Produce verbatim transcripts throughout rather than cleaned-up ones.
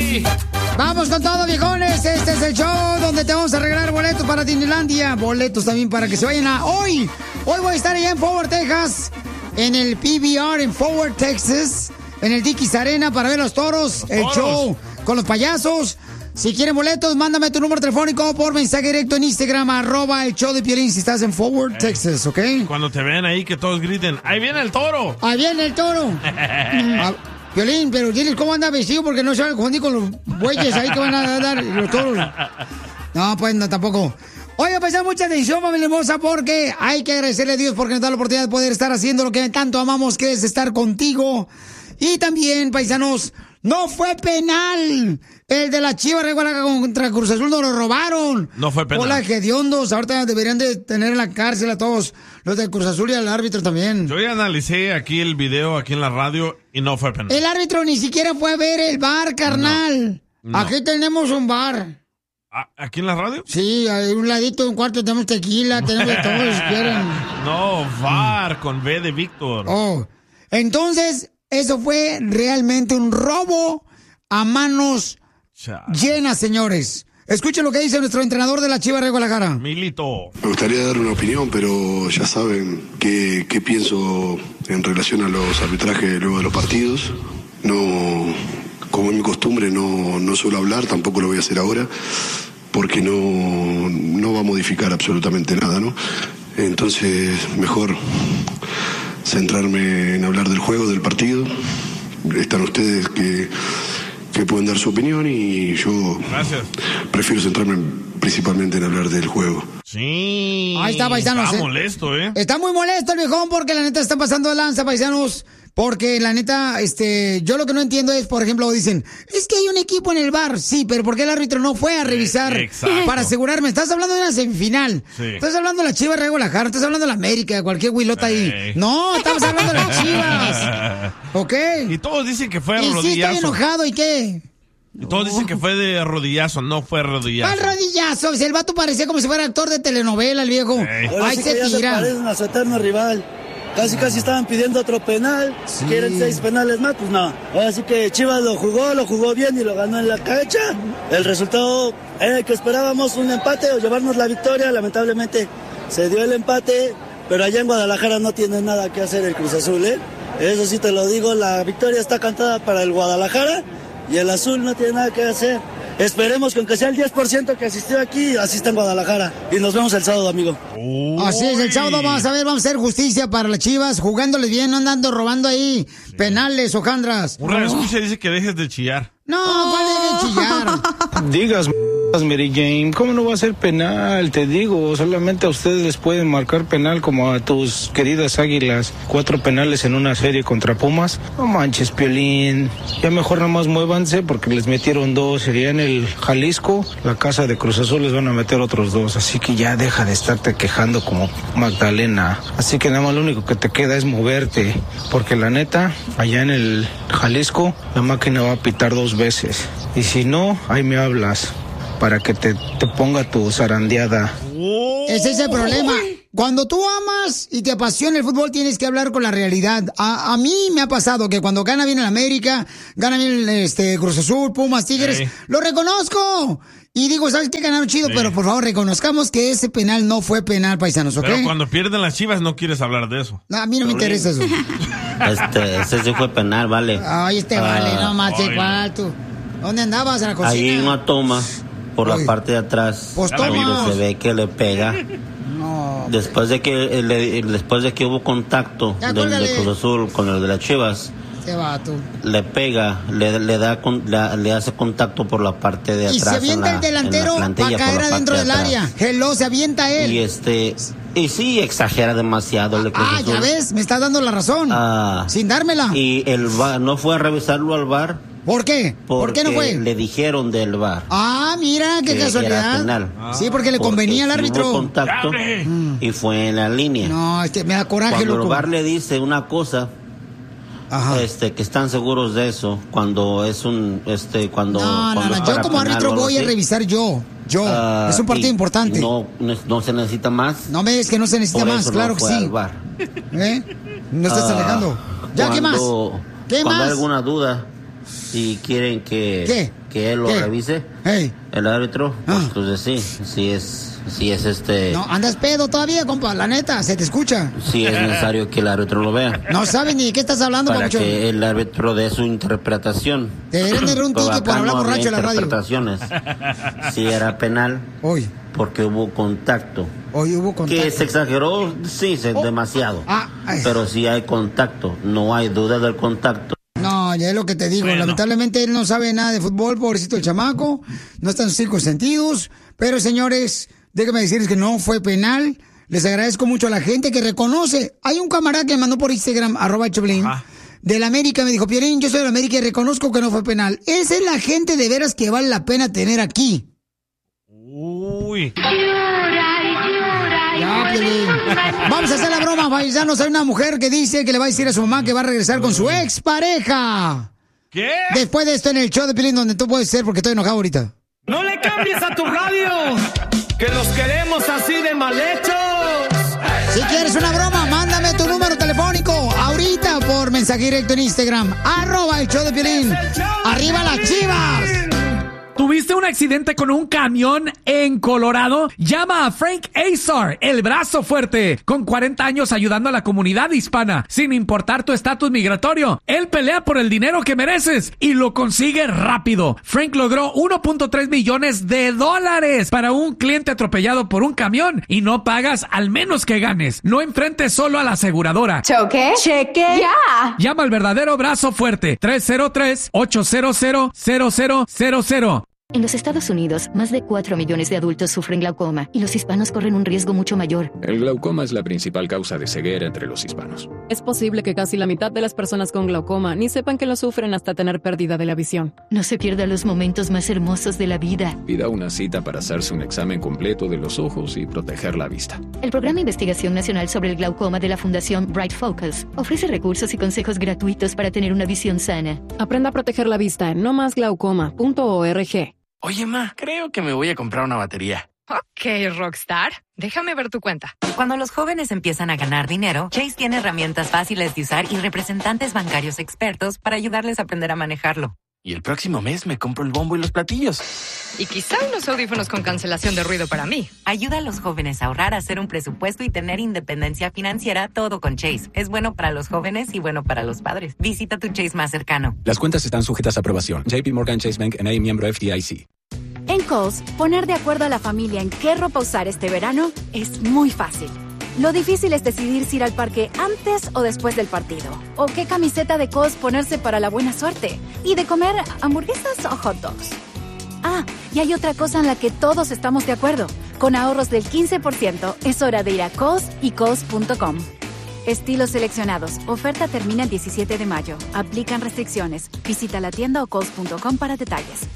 sí. Vamos con todo, viejones. Este es el show donde te vamos a regalar boletos para Disneylandia. Boletos también para que se vayan a hoy. Hoy voy a estar allá en Forward, Texas. En el P B R en Forward, Texas. En el Dickies Arena para ver los toros. Los el toros. show con los payasos. Si quieren boletos, mándame tu número telefónico por mensaje directo en Instagram, arroba el show de Piolín si estás en Forward, hey. Texas, ¿ok? Cuando te vean ahí, que todos griten, ¡ahí viene el toro! ¡Ahí viene el toro! Ah, Piolín, pero diles cómo anda vestido porque no se van a confundir con los bueyes ahí que van a dar los toros. No, pues no, tampoco. Oiga, pues mucha atención, familia hermosa, porque hay que agradecerle a Dios porque nos da la oportunidad de poder estar haciendo lo que tanto amamos, que es estar contigo. Y también, paisanos, no fue penal. El de la Chivas Real Guadalajara contra Cruz Azul nos lo robaron. No fue penal. Hola, hediondos. Ahorita deberían de tener en la cárcel a todos los de Cruz Azul y al árbitro también. Yo ya analicé aquí el video, aquí en la radio, y no fue penal. El árbitro ni siquiera fue a ver el bar, carnal. No, no. Aquí tenemos un bar. ¿Aquí en la radio? Sí, a un ladito de un cuarto tenemos tequila, tenemos de todo si quieren. No, bar, con V de Víctor. Oh, entonces, eso fue realmente un robo a manos llenas, señores. Escuchen lo que dice nuestro entrenador de la Chivas Real Guadalajara. Milito. Me gustaría dar una opinión, pero ya saben qué, qué pienso en relación a los arbitrajes luego de los partidos. No, como es mi costumbre, no, no suelo hablar, tampoco lo voy a hacer ahora, porque no, no va a modificar absolutamente nada, ¿no? Entonces, mejor centrarme en hablar del juego, del partido. Están ustedes que... que pueden dar su opinión y yo Gracias. prefiero centrarme principalmente en hablar del juego. Sí. Ahí está, paisanos. Está eh. molesto, ¿eh? Está muy molesto el viejón porque la neta está pasando de lanza, paisanos. Porque la neta, este, yo lo que no entiendo es, por ejemplo, dicen, es que hay un equipo en el bar. Sí, pero ¿por qué el árbitro no fue a revisar Exacto. para asegurarme? Estás hablando de una semifinal. Sí. Estás hablando de la Chivas Real Guadalajara, estás hablando de la América, de cualquier huilota ahí. Hey. No, estamos hablando de las Chivas. ¿Ok? Y todos dicen que fue y rodillazo. Sí, estoy enojado, ¿y qué? Y todos dicen que fue de rodillazo, no fue rodillazo. ¿Cuál rodillazo? El vato parecía como si fuera actor de telenovela, el viejo. Hey. Ahí sí se tira. Se parecen a su eterno rival. Casi casi estaban pidiendo otro penal. Sí. ¿Quieren seis penales más? Pues no. Así que Chivas lo jugó, lo jugó bien y lo ganó en la cancha. El resultado era el que esperábamos, un empate o llevarnos la victoria. Lamentablemente se dio el empate, pero allá en Guadalajara no tiene nada que hacer el Cruz Azul, ¿eh? Eso sí te lo digo, la victoria está cantada para el Guadalajara y el azul no tiene nada que hacer. Esperemos que aunque sea el diez por ciento que asistió aquí, asista en Guadalajara. Y nos vemos el sábado, amigo. Uy. Así es, el sábado vamos a ver, vamos a hacer justicia para las Chivas, jugándoles bien, no andando robando ahí sí. penales o jandras. Un escucha dice que dejes de chillar. No, ¿cuál de chillar? Digas, Mary Jane, ¿cómo no va a ser penal? Te digo, solamente a ustedes les pueden marcar penal como a tus queridas Águilas. Cuatro penales en una serie contra Pumas. No manches, Piolín. Ya mejor nada más muévanse porque les metieron dos. Sería en el Jalisco, la casa de Cruz Azul les van a meter otros dos. Así que ya deja de estarte quejando como Magdalena. Así que nada más lo único que te queda es moverte. Porque la neta, allá en el Jalisco, la máquina va a pitar dos veces. Y si no, ahí me hablas. Para que te, te ponga tu zarandeada. Ese es el problema. Cuando tú amas y te apasiona el fútbol, tienes que hablar con la realidad. A, a mí me ha pasado que cuando gana bien el América, gana bien este Cruz Azul, Pumas, Tigres, sí. lo reconozco. Y digo, ¿sabes qué? Ganaron chido, sí. pero por favor, reconozcamos que ese penal no fue penal, paisanos, ¿ok? Pero cuando pierden las Chivas no quieres hablar de eso. No, a mí no me interesa eso. Este, ese sí fue penal, vale. Ay, este uh, vale, no más, ¿cuál tú? ¿Dónde andabas? ¿En la cocina? Ahí una toma. Por Oye. la parte de atrás, pues donde se ve que le pega. No. Después de que le, después de que hubo contacto del de Cruz Azul con el de las Chivas, se va, tú. le pega, le, le da le, le hace contacto por la parte de atrás. Y se avienta la, el delantero para caer adentro del área. Hello, se avienta él. Y este y sí exagera demasiado el Cruz Ah, Azul. ya ves, me estás dando la razón. Ah, sin dármela. Y el V A R no fue a revisarlo al V A R. ¿Por qué? ¿Por qué no fue? Le dijeron del V A R. Ah, mira, qué casualidad. Penal. Ah. Sí, porque le convenía al árbitro. Hubo contacto mm. y fue en la línea. No, este, me da coraje, cuando loco. el V A R le dice una cosa, Ajá. este, que están seguros de eso, cuando es un, este, cuando. No, cuando no, no. Yo como árbitro voy a revisar yo. Yo. Uh, es un partido importante. No, no se necesita más. No me digas que no se necesita Por más, eso claro no que fue sí. Al V A R. ¿Eh? No estás uh, alejando. ¿Ya cuando, qué más? ¿Qué cuando más? hay alguna duda si quieren que, ¿Qué? que él lo ¿Qué? revise, hey. el árbitro, Ah. pues, entonces sí, sí es, sí es este... No, andas pedo todavía, compa, la neta, se te escucha. Sí es necesario que el árbitro lo vea. No sabes ni de qué estás hablando, Para papuchón. que el árbitro dé su interpretación. Te deberían de dar un Pero ticket por acá hablar no había borracho en la radio. interpretaciones. Si era penal, Hoy, porque hubo contacto. hoy hubo contacto. Que se exageró, sí, se, Oh. demasiado. Ah, ay. Pero si hay contacto, no hay duda del contacto. No, ya es lo que te digo. Bueno. Lamentablemente él no sabe nada de fútbol, pobrecito el chamaco. No está en sus cinco sentidos. Pero, señores, déjenme decirles que no fue penal. Les agradezco mucho a la gente que reconoce. Hay un camarada que me mandó por Instagram, arroba Choplin, Ajá. del América. Me dijo, Piolín, yo soy del América y reconozco que no fue penal. Esa es la gente de veras que vale la pena tener aquí. Uy. Ya, Piolín. Vamos a hacer la broma, paisanos. Hay una mujer que dice que le va a decir a su mamá que va a regresar con su expareja. ¿Qué? Después de esto en el show de Piolín, donde tú puedes ser, porque estoy enojado ahorita. No le cambies a tu radio, que los queremos así de mal hechos. Si quieres una broma, mándame tu número telefónico ahorita por mensaje directo en Instagram. Arroba el show de Piolín. ¡Arriba las Chivas! ¿Tuviste un accidente con un camión en Colorado? Llama a Frank Azar, el brazo fuerte, con cuarenta años ayudando a la comunidad hispana, sin importar tu estatus migratorio. Él pelea por el dinero que mereces y lo consigue rápido. Frank logró uno punto tres millones de dólares para un cliente atropellado por un camión y no pagas al menos que ganes. No enfrentes solo a la aseguradora. ¿Choque? ¿Cheque? ¡Ya! Llama al verdadero brazo fuerte, tres cero tres, ocho cero cero, cero cero cero cero. En los Estados Unidos, más de cuatro millones de adultos sufren glaucoma y los hispanos corren un riesgo mucho mayor. El glaucoma es la principal causa de ceguera entre los hispanos. Es posible que casi la mitad de las personas con glaucoma ni sepan que lo sufren hasta tener pérdida de la visión. No se pierda los momentos más hermosos de la vida. Pida una cita para hacerse un examen completo de los ojos y proteger la vista. El Programa de Investigación Nacional sobre el Glaucoma de la Fundación Bright Focus ofrece recursos y consejos gratuitos para tener una visión sana. Aprenda a proteger la vista en no más glaucoma punto org. Oye, ma, creo que me voy a comprar una batería. Ok, Rockstar. Déjame ver tu cuenta. Cuando los jóvenes empiezan a ganar dinero, Chase tiene herramientas fáciles de usar y representantes bancarios expertos para ayudarles a aprender a manejarlo. Y el próximo mes me compro el bombo y los platillos. Y quizá unos audífonos con cancelación de ruido para mí. Ayuda a los jóvenes a ahorrar, a hacer un presupuesto y tener independencia financiera, todo con Chase. Es bueno para los jóvenes y bueno para los padres. Visita tu Chase más cercano. Las cuentas están sujetas a aprobación. J P Morgan Chase Bank N A, miembro F D I C. En Kohl's, poner de acuerdo a la familia en qué ropa usar este verano es muy fácil. Lo difícil es decidir si ir al parque antes o después del partido. O qué camiseta de Kohl's ponerse para la buena suerte. Y de comer hamburguesas o hot dogs. Ah, y hay otra cosa en la que todos estamos de acuerdo. Con ahorros del quince por ciento, es hora de ir a Kohl's y Kohl's punto com. Estilos seleccionados. Oferta termina el diecisiete de mayo. Aplican restricciones. Visita la tienda o Kohl's punto com para detalles.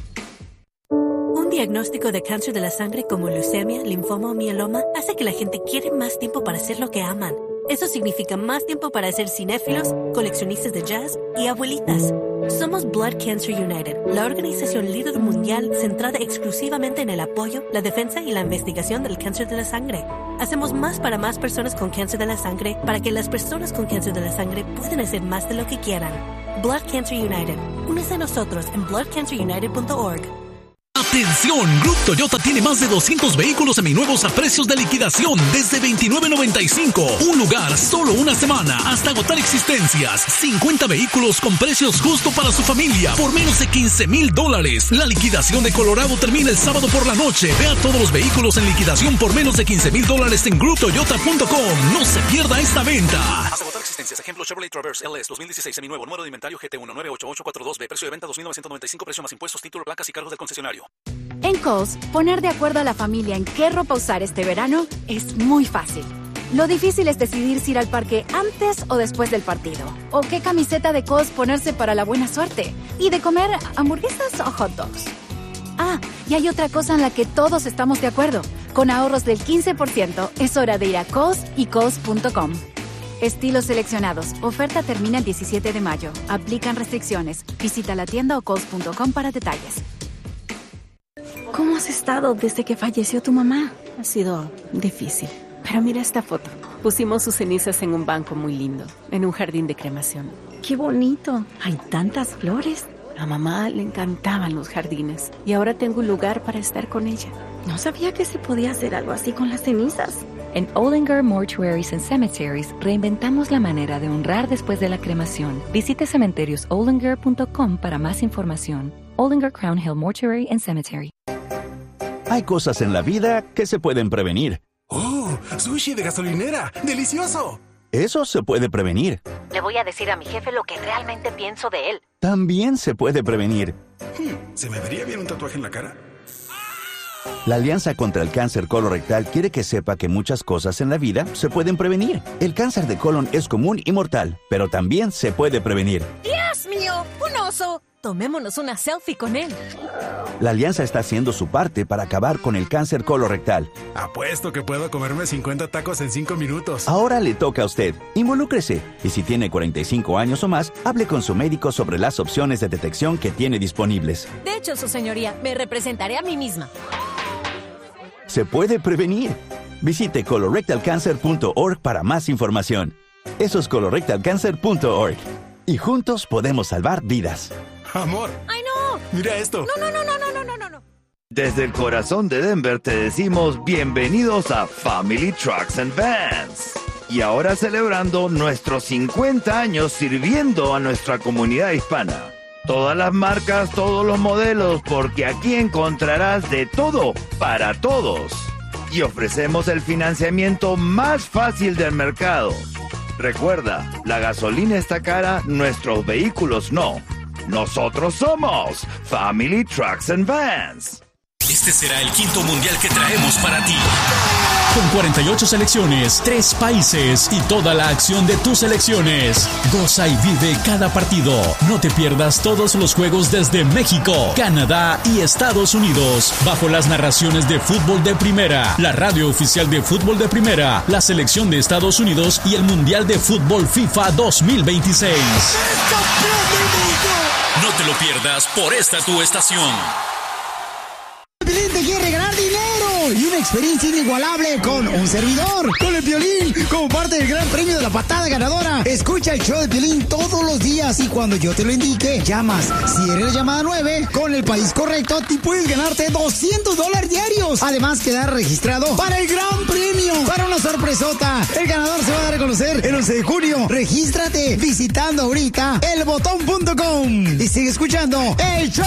Un diagnóstico de cáncer de la sangre como leucemia, linfoma o mieloma hace que la gente quiera más tiempo para hacer lo que aman. Eso significa más tiempo para ser cinéfilos, coleccionistas de jazz y abuelitas. Somos Blood Cancer United, la organización líder mundial centrada exclusivamente en el apoyo, la defensa y la investigación del cáncer de la sangre. Hacemos más para más personas con cáncer de la sangre para que las personas con cáncer de la sangre puedan hacer más de lo que quieran. Blood Cancer United. Únese a nosotros en blood cancer united punto org. ¡Atención! Group Toyota tiene más de doscientos vehículos seminuevos a precios de liquidación desde veintinueve noventa y cinco. Un lugar, solo una semana, hasta agotar existencias. cincuenta vehículos con precios justo para su familia por menos de quince mil dólares. La liquidación de Colorado termina el sábado por la noche. Vea todos los vehículos en liquidación por menos de quince mil dólares en group toyota punto com. No se pierda esta venta. Hasta agotar existencias. Ejemplo, Chevrolet Traverse L S dos mil dieciséis seminuevo. Número de inventario G T uno nueve ocho ocho cuatro dos B. Precio de venta dos mil novecientos noventa y cinco. Precio más impuestos, título, placas y cargos del concesionario. En Kohl's, poner de acuerdo a la familia en qué ropa usar este verano es muy fácil. Lo difícil es decidir si ir al parque antes o después del partido. O qué camiseta de Kohl's ponerse para la buena suerte. Y de comer hamburguesas o hot dogs. Ah, y hay otra cosa en la que todos estamos de acuerdo. Con ahorros del quince por ciento, es hora de ir a Kohl's y Kohl's punto com. Estilos seleccionados. Oferta termina el diecisiete de mayo. Aplican restricciones. Visita la tienda o Kohl's punto com para detalles. ¿Cómo has estado desde que falleció tu mamá? Ha sido difícil. Pero mira esta foto. Pusimos sus cenizas en un banco muy lindo, en un jardín de cremación. ¡Qué bonito! Hay tantas flores. A mamá le encantaban los jardines y ahora tengo un lugar para estar con ella. No sabía que se podía hacer algo así con las cenizas. En Ollinger Mortuaries and Cemeteries reinventamos la manera de honrar después de la cremación. Visite cementerios ollinger punto com para más información. Ollinger Crown Hill Mortuary and Cemetery. Hay cosas en la vida que se pueden prevenir. ¡Oh! ¡Sushi de gasolinera! ¡Delicioso! Eso se puede prevenir. Le voy a decir a mi jefe lo que realmente pienso de él. También se puede prevenir. Hmm, ¿se me vería bien un tatuaje en la cara? La Alianza contra el Cáncer Colorectal quiere que sepa que muchas cosas en la vida se pueden prevenir. El cáncer de colon es común y mortal, pero también se puede prevenir. ¡Dios mío! ¡Un oso! Tomémonos una selfie con él. La Alianza está haciendo su parte para acabar con el cáncer colorectal. Apuesto que puedo comerme cincuenta tacos en cinco minutos. Ahora le toca a usted. Involúcrese. Y si tiene cuarenta y cinco años o más, hable con su médico sobre las opciones de detección que tiene disponibles. De hecho, su señoría, me representaré a mí misma. Se puede prevenir. Visite colorectal cancer punto org para más información. Eso es colorectal cancer punto org. Y juntos podemos salvar vidas. Amor. ¡Ay, no! Mira esto. No, no, no, no, no, no, no, no, no. Desde el corazón de Denver te decimos bienvenidos a Family Trucks and Vans. Y ahora celebrando nuestros cincuenta años sirviendo a nuestra comunidad hispana. Todas las marcas, todos los modelos, porque aquí encontrarás de todo para todos. Y ofrecemos el financiamiento más fácil del mercado. Recuerda, la gasolina está cara, nuestros vehículos no. Nosotros somos Family Trucks and Vans. Este será el quinto mundial que traemos para ti. Con cuarenta y ocho selecciones, tres países y toda la acción de tus selecciones. Goza y vive cada partido. No te pierdas todos los juegos desde México, Canadá y Estados Unidos. Bajo las narraciones de Fútbol de Primera, la radio oficial de Fútbol de Primera, la selección de Estados Unidos y el Mundial de Fútbol FIFA dos mil veintiséis. No te lo pierdas por esta tu estación. Piolín te quiere regalar dinero y una experiencia inigualable con un servidor, con el Piolín, como parte del gran premio de la patada ganadora. Escucha el show de Piolín todos los días y cuando yo te lo indique, llamas. Si eres llamada nueve, con el país correcto, te puedes ganarte doscientos dólares diarios. Además, quedar registrado para el gran premio, para una sorpresota. El ganador se va a dar a conocer el once de junio. Regístrate visitando ahorita el botón punto com y sigue escuchando el show